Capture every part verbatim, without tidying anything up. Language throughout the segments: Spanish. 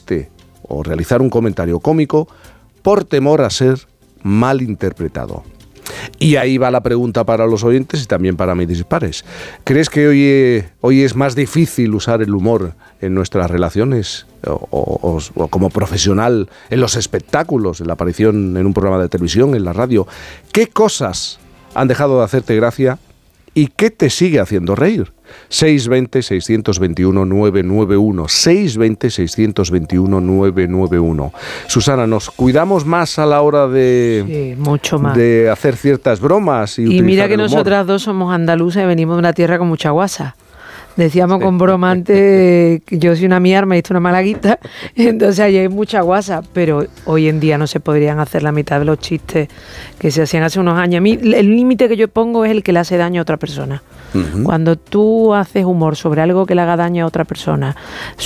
chiste o realizar un comentario cómico por temor a ser mal interpretado. Y ahí va la pregunta para los oyentes y también para mis dispares. ¿Crees que hoy, eh, hoy es más difícil usar el humor en nuestras relaciones o, o, o como profesional en los espectáculos, en la aparición en un programa de televisión, en la radio? ¿Qué cosas han dejado de hacerte gracia y qué te sigue haciendo reír? seis dos cero, seis dos uno, nueve nueve uno, seis dos cero, seis dos uno, nueve nueve uno. Susana, ¿nos cuidamos más a la hora de, sí, mucho más. de hacer ciertas bromas? Y, y mira que el humor? Nosotras dos somos andaluzas y venimos de una tierra con mucha guasa. Decíamos sí. con broma antes que yo soy una mierda, me hice una malaguita, entonces ahí hay mucha guasa, pero hoy en día no se podrían hacer la mitad de los chistes que se hacían hace unos años. A mí el límite que yo pongo es el que le hace daño a otra persona. Uh-huh. Cuando tú haces humor sobre algo que le haga daño a otra persona,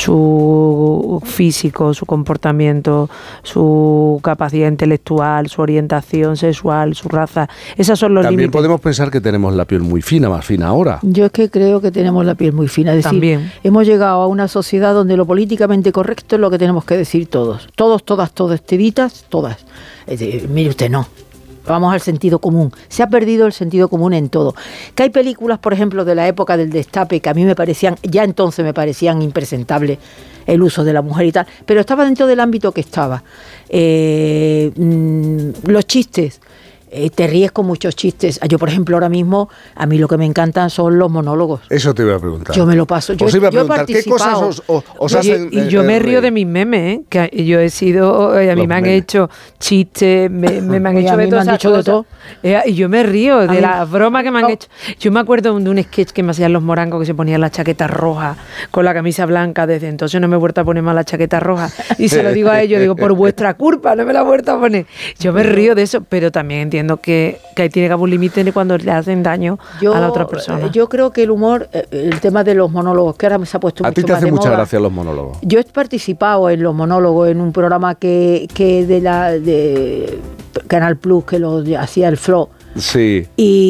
su físico, su comportamiento, su capacidad intelectual, su orientación sexual, su raza, esos son los También límites. También podemos pensar que tenemos la piel muy fina, más fina ahora. Yo es que creo que tenemos la piel muy fina, es decir, También. hemos llegado a una sociedad donde lo políticamente correcto es lo que tenemos que decir todos. Todos, todas, todas, teditas, todas. Es decir, mire usted, no. Vamos al sentido común. Se ha perdido el sentido común en todo. Que hay películas, por ejemplo, de la época del Destape, que a mí me parecían, ya entonces me parecían impresentables el uso de la mujer y tal, pero estaba dentro del ámbito que estaba. Eh, mmm, los chistes. Eh, te ríes con muchos chistes. Yo, por ejemplo, ahora mismo, a mí lo que me encantan son los monólogos. Eso te iba a preguntar. Yo me lo paso. Yo, os iba a yo preguntar, ¿qué cosas os, os, os y, hacen Y yo eh, me río reír? de mis memes, ¿eh? Que yo he sido, eh, a mí Los me han memes. hecho chistes, me, me, me han Oye, hecho a mí de me todas han esas dicho de cosas. todo. Eh, y yo me río de mí- las bromas que me han no. hecho. Yo me acuerdo de un sketch que me hacían los morangos, que se ponían la chaqueta roja con la camisa blanca. Desde entonces no me he vuelto a poner más la chaqueta roja. Y se lo digo a ellos, digo, por vuestra culpa, no me la he vuelto a poner. Yo me río de eso, pero también entiendo que, que ahí tiene que haber un límite cuando le hacen daño Yo, a la otra persona. Yo creo que el humor, eh, el tema de los monólogos, que ahora se ha puesto A mucho ti te más hacen de mucha moda. gracia los monólogos. Yo he participado en los monólogos en un programa que, que de la de Canal Plus, que lo hacía el Flow. Sí.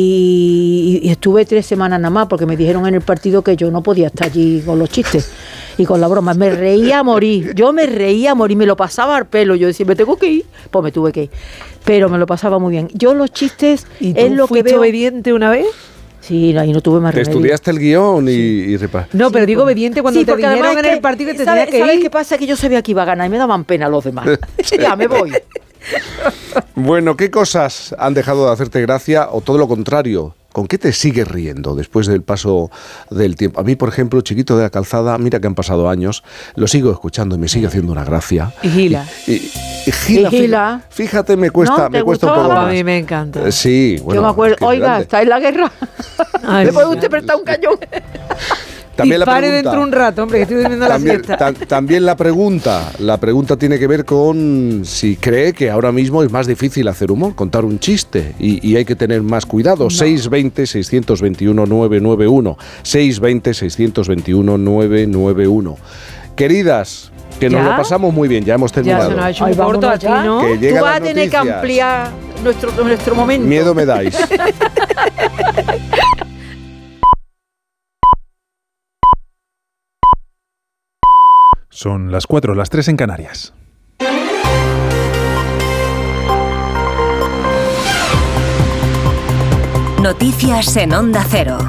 Y, y estuve tres semanas nada más porque me dijeron en el partido que yo no podía estar allí con los chistes y con la broma. Me reía a morir, yo me reía a morir, me lo pasaba al pelo. Yo decía, me tengo que ir, pues me tuve que ir. Pero me lo pasaba muy bien. Yo los chistes ¿Y tú es lo que fuiste veo. obediente una vez? Sí, ahí no tuve más Te remedio. estudiaste el guión y, y repa- No, Sí, pero digo pues- obediente cuando sí, te porque dijeron además en es el partido que te ¿sabes, tenías que ¿sabes ir. qué pasa? Que yo sabía que iba a ganar y me daban pena los demás. Ya, me voy. Bueno, ¿qué cosas han dejado de hacerte gracia o todo lo contrario? ¿Con qué te sigues riendo después del paso del tiempo? A mí, por ejemplo, Chiquito de la Calzada, mira que han pasado años, lo sigo escuchando y me sigue haciendo una gracia. Y Gila. Y, y- y Gila, Y Gila. fí- fíjate, me cuesta, ¿No? ¿Te me cuesta un gustó? poco A más. mí me encanta. Eh, Sí, bueno. yo me acuerdo, es que es oiga, grande. está en la guerra. Ay, ¿Le puede sí. usted prestar un cañón? También y la pare pregunta- dentro un rato, hombre, que estoy durmiendo la También, siesta. ta- también la pregunta, la pregunta tiene que ver con si cree que ahora mismo es más difícil hacer humor, contar un chiste y, y hay que tener más cuidado. seis dos cero, seis dos uno, nueve nueve uno, seis dos cero, seis dos uno, nueve nueve uno. Queridas, que nos ¿Ya? lo pasamos muy bien, ya hemos Ya terminado. se nos ha hecho Ay, un corto a vámonos ti, ya. ¿no? Que Tú llegan vas las a tener que noticias. ampliar nuestro, nuestro momento. Miedo me dais. Son las cuatro, las tres en Canarias. Noticias en Onda Cero.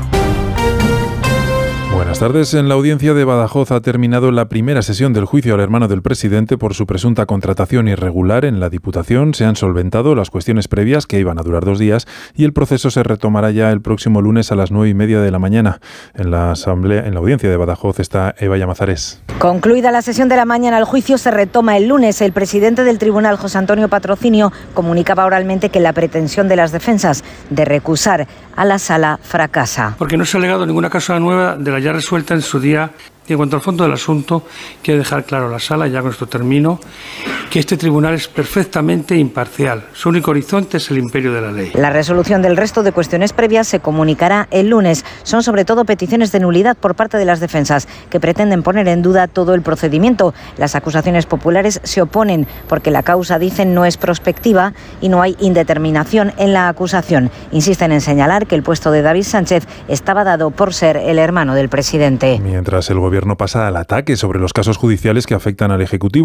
Buenas tardes. En la audiencia de Badajoz ha terminado la primera sesión del juicio al hermano del presidente por su presunta contratación irregular en la Diputación. Se han solventado las cuestiones previas, que iban a durar dos días, y el proceso se retomará ya el próximo lunes a las nueve y media de la mañana. En la asamblea, en la audiencia de Badajoz está Eva Llamazares. Concluida la sesión de la mañana, el juicio se retoma el lunes. El presidente del tribunal, José Antonio Patrocinio, comunicaba oralmente que la pretensión de las defensas de recusar a la sala fracasa. Porque no se ha alegado ninguna causa nueva de la ya resuelta en su día. Y en cuanto al fondo del asunto, quiero dejar claro a la sala, ya con esto termino, que este tribunal es perfectamente imparcial. Su único horizonte es el imperio de la ley. La resolución del resto de cuestiones previas se comunicará el lunes. Son sobre todo peticiones de nulidad por parte de las defensas, que pretenden poner en duda todo el procedimiento. Las acusaciones populares se oponen porque la causa, dicen, no es prospectiva y no hay indeterminación en la acusación. Insisten en señalar que el puesto de David Sánchez estaba dado por ser el hermano del presidente. Mientras el gobierno pasa al ataque sobre los casos judiciales que afectan al Ejecutivo.